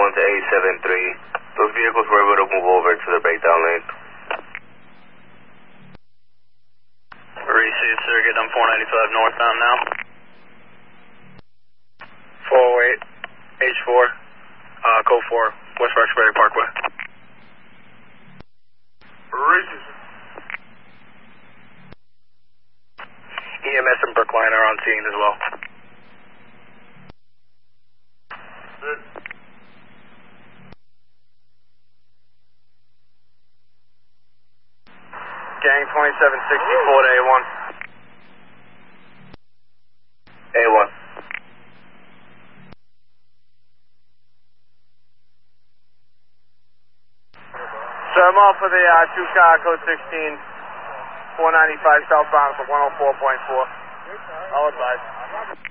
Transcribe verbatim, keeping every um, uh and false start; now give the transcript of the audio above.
one to eight seven three. Those vehicles were able to move over to the breakdown lane. Received, sir. Get on four ninety-five northbound now. four oh eight, H four, uh, code four, West Roxbury Parkway. Reaches. E M S and Brookline are on scene as well. Good. Gang twenty-seven sixty-four to A one. A one. So I'm off for the uh, two car code sixteen, four ninety-five southbound for one oh four point four. I'll advise.